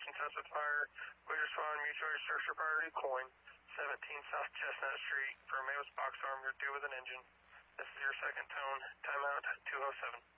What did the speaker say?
attention, Southwest Fire. We respond mutual structure priority coin. 17 South Chestnut Street for Mayo's box arm. You're due with an engine. This is your second tone. Timeout 207.